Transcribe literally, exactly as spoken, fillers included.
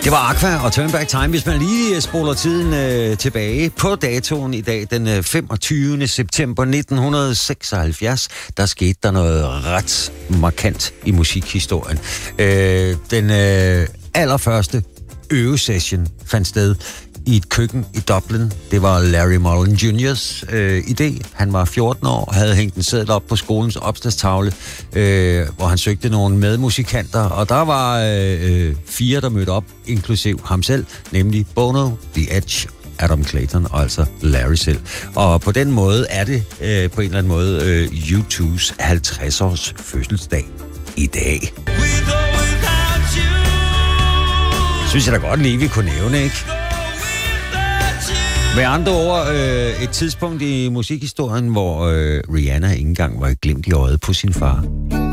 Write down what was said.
Det var Aqua og Turn Back Time. Hvis man lige spoler tiden øh, tilbage på datoen i dag, den femogtyvende september nitten seksoghalvfjerds, der skete der noget ret markant i musikhistorien. Øh, den øh, allerførste øvesession fandt sted i et køkken i Dublin. Det var Larry Mullen juniors øh, idé. Han var fjorten år og havde hængt en seddel op på skolens opslagstavle, øh, hvor han søgte nogle medmusikanter, og der var øh, fire, der mødte op, inklusiv ham selv, nemlig Bono, The Edge, Adam Clayton og altså Larry selv. Og på den måde er det øh, på en eller anden måde øh, U to's halvtreds års fødselsdag i dag. Synes jeg da godt lige, vi kunne nævne, ikke? Med andre ord, øh, et tidspunkt i musikhistorien, hvor øh, Rihanna ikke engang var glemt i øjet på sin far.